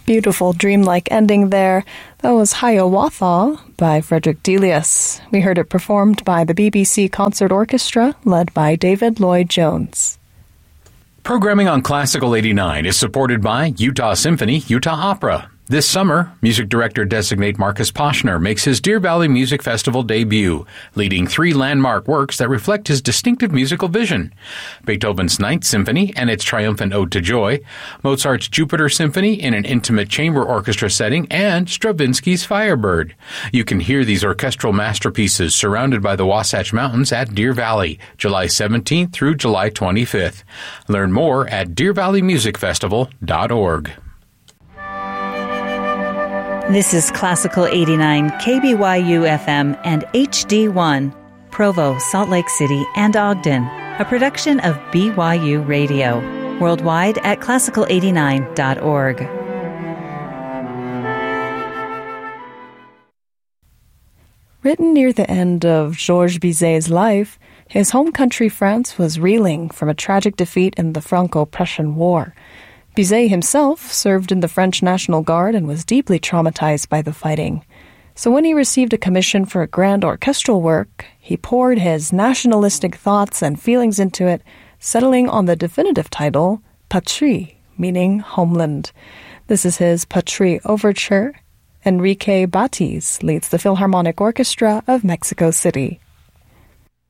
Beautiful, dreamlike ending there. That was Hiawatha by Frederick Delius. We heard it performed by the BBC Concert Orchestra, led by David Lloyd-Jones. Programming on Classical 89 is supported by Utah Symphony, Utah Opera. This summer, music director-designate Marcus Poshner makes his Deer Valley Music Festival debut, leading 3 landmark works that reflect his distinctive musical vision: Beethoven's Ninth Symphony and its triumphant Ode to Joy, Mozart's Jupiter Symphony in an intimate chamber orchestra setting, and Stravinsky's Firebird. You can hear these orchestral masterpieces surrounded by the Wasatch Mountains at Deer Valley, July 17th through July 25th. Learn more at deervalleymusicfestival.org. This is Classical 89 KBYU-FM and HD1, Provo, Salt Lake City, and Ogden, a production of BYU Radio. Worldwide at classical89.org. Written near the end of Georges Bizet's life, his home country France was reeling from a tragic defeat in the Franco-Prussian War. Bizet himself served in the French National Guard and was deeply traumatized by the fighting. So when he received a commission for a grand orchestral work, he poured his nationalistic thoughts and feelings into it, settling on the definitive title, Patrie, meaning homeland. This is his Patrie Overture. Enrique Batiz leads the Philharmonic Orchestra of Mexico City.